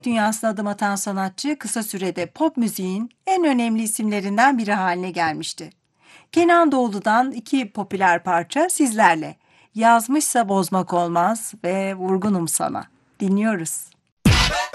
Dünyasına adım atan sanatçı kısa sürede pop müziğin en önemli isimlerinden biri haline gelmişti. Kenan Doğulu'dan iki popüler parça sizlerle. Yazmışsa bozmak olmaz ve vurgunum sana. Dinliyoruz.